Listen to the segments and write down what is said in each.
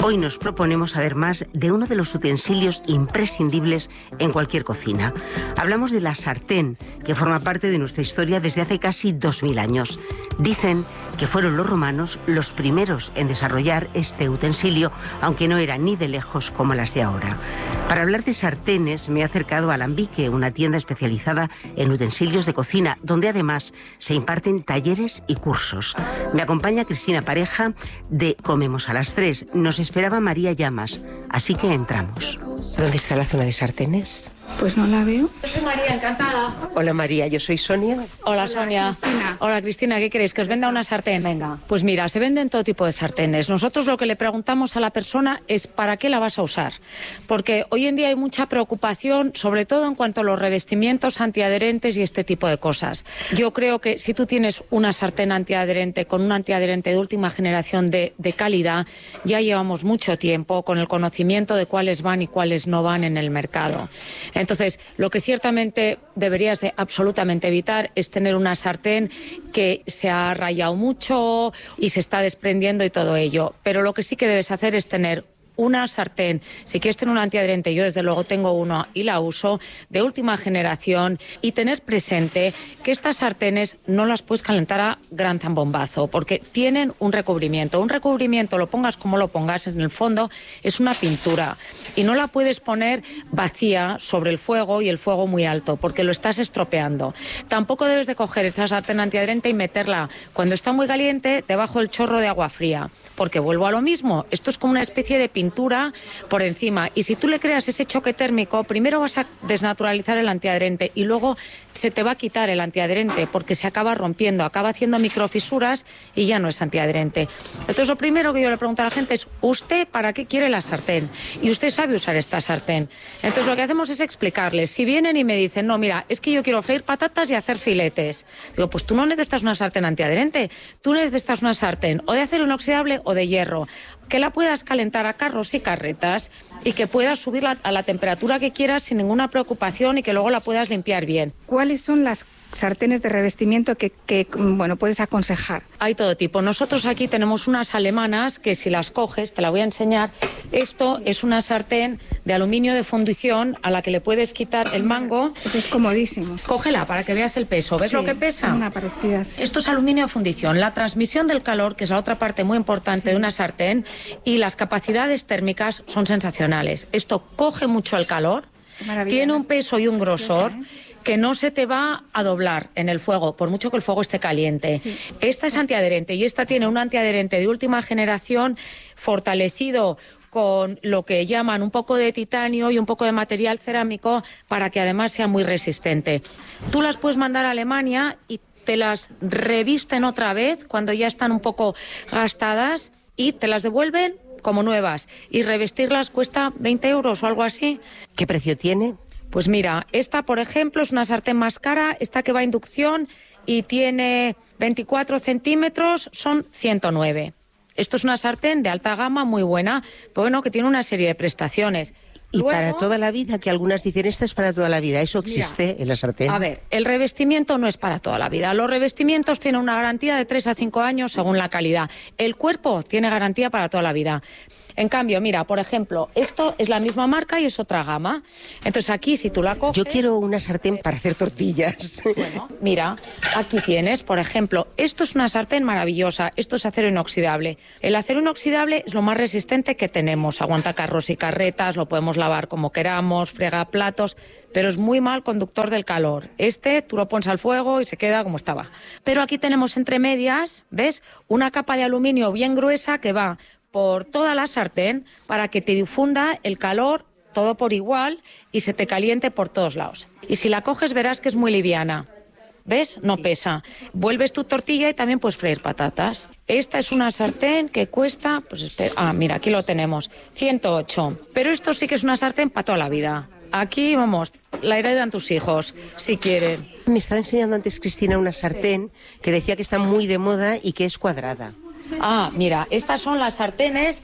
Hoy nos proponemos saber más de uno de los utensilios imprescindibles en cualquier cocina. Hablamos de la sartén, que forma parte de nuestra historia desde hace casi 2000 años. Dicen que fueron los romanos los primeros en desarrollar este utensilio, aunque no eran ni de lejos como las de ahora. Para hablar de sartenes me he acercado a Alambique, una tienda especializada en utensilios de cocina, donde además se imparten talleres y cursos. Me acompaña Cristina Pareja de Comemos a las 3. Nos esperaba María Llamas, así que entramos. ¿Dónde está la zona de sartenes? Pues no la veo. Yo soy María, encantada. Hola María, yo soy Sonia. Hola Sonia. Cristina. Hola Cristina, ¿qué queréis? ¿Que os venda una sartén? Venga. Pues mira, se venden todo tipo de sartenes. Nosotros lo que le preguntamos a la persona es ¿para qué la vas a usar? Porque hoy en día hay mucha preocupación, sobre todo en cuanto a los revestimientos antiadherentes y este tipo de cosas. Yo creo que si tú tienes una sartén antiadherente con un antiadherente de última generación de calidad, ya llevamos mucho tiempo con el conocimiento de cuáles van y cuáles no van en el mercado. Entonces, lo que ciertamente deberías de absolutamente evitar es tener una sartén que se ha rayado mucho y se está desprendiendo y todo ello. Pero lo que sí que debes hacer es tener una sartén, si quieres tener un antiadherente, yo desde luego tengo uno y la uso, de última generación, y tener presente que estas sartenes no las puedes calentar a gran zambombazo, porque tienen un recubrimiento. Un recubrimiento, lo pongas como lo pongas, en el fondo es una pintura, y no la puedes poner vacía sobre el fuego y el fuego muy alto, porque lo estás estropeando. Tampoco debes de coger esta sartén antiadherente y meterla cuando está muy caliente debajo del chorro de agua fría, porque vuelvo a lo mismo, esto es como una especie de pintura por encima, y si tú le creas ese choque térmico, primero vas a desnaturalizar el antiadherente y luego se te va a quitar el antiadherente porque se acaba rompiendo, acaba haciendo microfisuras y ya no es antiadherente. Entonces lo primero que yo le pregunto a la gente es ¿usted para qué quiere la sartén? Y usted sabe usar esta sartén. Entonces lo que hacemos es explicarles. Si vienen y me dicen, no, mira, es que yo quiero freír patatas y hacer filetes, digo, pues tú no necesitas una sartén antiadherente, tú necesitas una sartén o de acero inoxidable o de hierro, que la puedas calentar a carros y carretas y que puedas subirla a la temperatura que quieras sin ninguna preocupación y que luego la puedas limpiar bien. ¿Cuáles son las sartenes de revestimiento que puedes aconsejar? Hay todo tipo. Nosotros aquí tenemos unas alemanas que si las coges, te la voy a enseñar. Esto es una sartén de aluminio de fundición a la que le puedes quitar el mango. Eso es comodísimo. Cógela para que veas el peso. ¿Ves lo que pesa? Una parecida. Esto es aluminio de fundición. La transmisión del calor, que es la otra parte muy importante de una sartén, y las capacidades térmicas son sensacionales. Esto coge mucho el calor, tiene un peso y un grosor que no se te va a doblar en el fuego, por mucho que el fuego esté caliente. Sí. Esta es antiadherente y esta tiene un antiadherente de última generación fortalecido con lo que llaman un poco de titanio y un poco de material cerámico para que además sea muy resistente. Tú las puedes mandar a Alemania y te las revisten otra vez cuando ya están un poco gastadas y te las devuelven como nuevas. Y revestirlas cuesta 20 euros o algo así. ¿Qué precio tiene? Pues mira, esta, por ejemplo, es una sartén más cara, esta que va a inducción y tiene 24 centímetros, son 109. Esto es una sartén de alta gama, muy buena, pero bueno, que tiene una serie de prestaciones. Y luego, para toda la vida, que algunas dicen, esta es para toda la vida, ¿eso existe en la sartén? A ver, el revestimiento no es para toda la vida. Los revestimientos tienen una garantía de 3 a 5 años según la calidad. El cuerpo tiene garantía para toda la vida. En cambio, mira, por ejemplo, esto es la misma marca y es otra gama. Entonces aquí, si tú la coges... Yo quiero una sartén para hacer tortillas. Bueno, mira, aquí tienes, por ejemplo, esto es una sartén maravillosa, esto es acero inoxidable. El acero inoxidable es lo más resistente que tenemos, aguanta carros y carretas, lo podemos lavar como queramos, frega platos, pero es muy mal conductor del calor. Este, tú lo pones al fuego y se queda como estaba. Pero aquí tenemos entre medias, ¿ves? Una capa de aluminio bien gruesa que va por toda la sartén para que te difunda el calor todo por igual y se te caliente por todos lados. Y si la coges verás que es muy liviana. ¿Ves? No pesa. Vuelves tu tortilla y también puedes freír patatas. Esta es una sartén que cuesta, pues espera, mira, aquí lo tenemos, 108. Pero esto sí que es una sartén para toda la vida. Aquí, vamos, la heredan tus hijos, si quieren. Me estaba enseñando antes Cristina una sartén que decía que está muy de moda y que es cuadrada. Mira, estas son las sartenes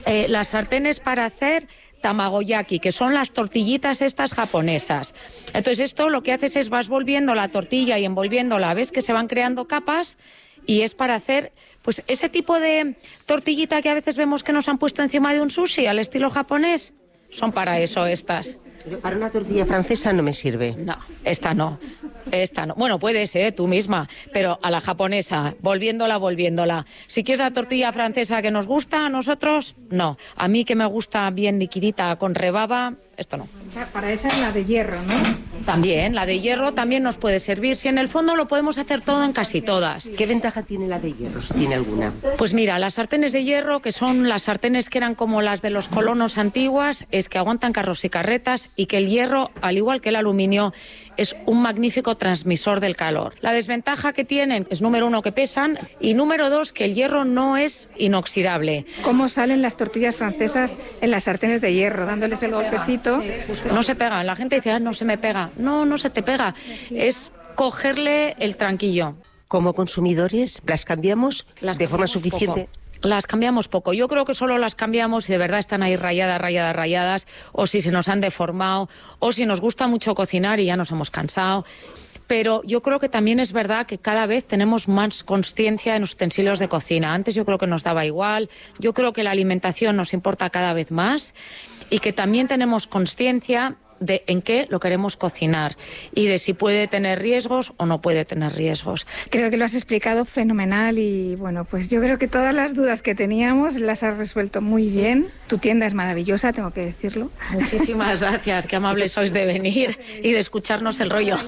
para hacer tamagoyaki, que son las tortillitas estas japonesas. Entonces esto lo que haces es vas volviendo la tortilla y envolviéndola, ves que se van creando capas y es para hacer pues ese tipo de tortillita que a veces vemos que nos han puesto encima de un sushi al estilo japonés. Son para eso estas. Pero para una tortilla francesa no me sirve. No, esta no. Bueno, puede ser tú misma, pero a la japonesa, volviéndola. Si quieres la tortilla francesa que nos gusta a nosotros, no. A mí que me gusta bien liquidita con rebaba, esto no. O sea, para esa es la de hierro, ¿no? También, la de hierro también nos puede servir. Si en el fondo lo podemos hacer todo en casi todas. ¿Qué ventaja tiene la de hierro, si tiene alguna? Pues mira, las sartenes de hierro, que son las sartenes que eran como las de los colonos antiguas, es que aguantan carros y carretas y que el hierro, al igual que el aluminio, es un magnífico transmisor del calor. La desventaja que tienen es, número 1, que pesan, y número 2, que el hierro no es inoxidable. ¿Cómo salen las tortillas francesas en las sartenes de hierro? Dándoles el golpecito. No se pegan. La gente dice, no se me pega. No se te pega. Es cogerle el tranquillo. Como consumidores, ¿las cambiamos de forma suficiente? Poco. Las cambiamos poco. Yo creo que solo las cambiamos si de verdad están ahí rayadas, o si se nos han deformado, o si nos gusta mucho cocinar y ya nos hemos cansado. Pero yo creo que también es verdad que cada vez tenemos más consciencia en los utensilios de cocina. Antes yo creo que nos daba igual. Yo creo que la alimentación nos importa cada vez más y que también tenemos consciencia de en qué lo queremos cocinar y de si puede tener riesgos o no puede tener riesgos. Creo que lo has explicado fenomenal y bueno, pues yo creo que todas las dudas que teníamos las has resuelto muy bien. Tu tienda es maravillosa, tengo que decirlo. Muchísimas gracias, qué amables sois de venir y de escucharnos el rollo.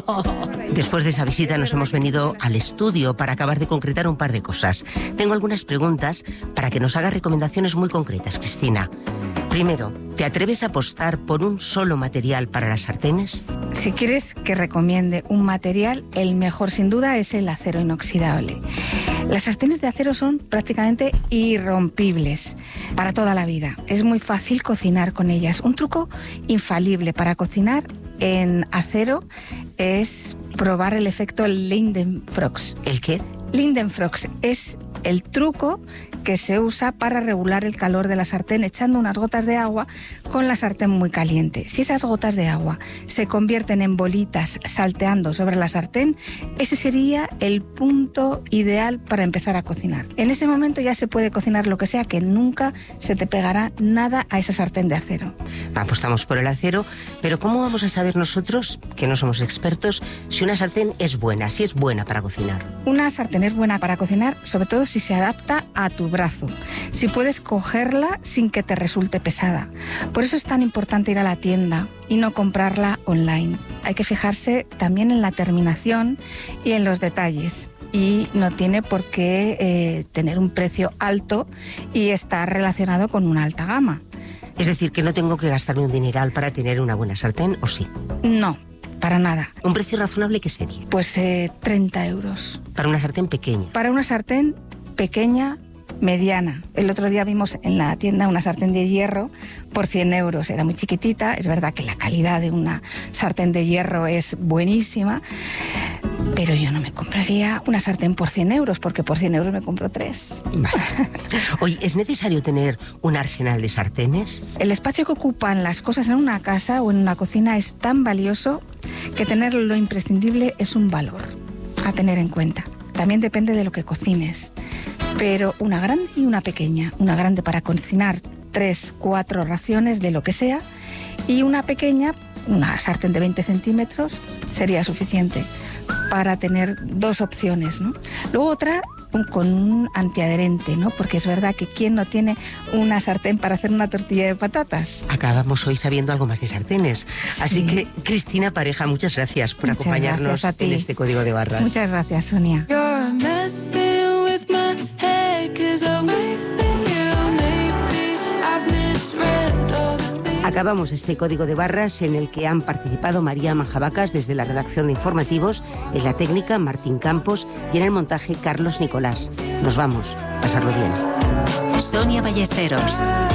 Después de esa visita nos hemos venido al estudio para acabar de concretar un par de cosas. Tengo algunas preguntas para que nos hagas recomendaciones muy concretas, Cristina. Primero, ¿te atreves a apostar por un solo material para las sartenes? Si quieres que recomiende un material, el mejor sin duda es el acero inoxidable. Las sartenes de acero son prácticamente irrompibles para toda la vida. Es muy fácil cocinar con ellas. Un truco infalible para cocinar en acero es probar el efecto Lindenfrost. ¿El qué? Lindenfrost es el truco que se usa para regular el calor de la sartén echando unas gotas de agua con la sartén muy caliente. Si esas gotas de agua se convierten en bolitas salteando sobre la sartén, ese sería el punto ideal para empezar a cocinar. En ese momento ya se puede cocinar lo que sea, que nunca se te pegará nada a esa sartén de acero. Apostamos por el acero, pero ¿cómo vamos a saber nosotros, que no somos expertos, si una sartén es buena, si es buena para cocinar? Una sartén es buena para cocinar, sobre todo si se adapta a tu brazo, si puedes cogerla sin que te resulte pesada. Por eso es tan importante ir a la tienda y no comprarla online. Hay que fijarse también en la terminación y en los detalles. Y no tiene por qué tener un precio alto y estar relacionado con una alta gama. Es decir, que no tengo que gastarme un dineral para tener una buena sartén, ¿o sí? No, para nada. ¿Un precio razonable qué sería? Pues 30 euros. ¿Para una sartén pequeña? Para una sartén pequeña, mediana. El otro día vimos en la tienda una sartén de hierro por 100 euros. Era muy chiquitita. Es verdad que la calidad de una sartén de hierro es buenísima, pero yo no me compraría una sartén por 100 euros, porque por 100 euros me compro 3. Vale. Oye, ¿es necesario tener un arsenal de sartenes? El espacio que ocupan las cosas en una casa o en una cocina es tan valioso que tener lo imprescindible es un valor a tener en cuenta. También depende de lo que cocines, pero una grande y una pequeña. Una grande para cocinar 3, 4 raciones de lo que sea, y una pequeña, una sartén de 20 centímetros, sería suficiente para tener 2 opciones, ¿no? Luego otra con un antiadherente, ¿no? Porque es verdad que ¿quién no tiene una sartén para hacer una tortilla de patatas? Acabamos hoy sabiendo algo más de sartenes. Sí. Así que, Cristina Pareja, muchas gracias por acompañarnos en este Código de Barras. Muchas gracias, Sonia. Acabamos este Código de Barras en el que han participado María Majabacas desde la redacción de informativos, en la técnica Martín Campos y en el montaje Carlos Nicolás. Nos vamos, pasarlo bien. Sonia Ballesteros.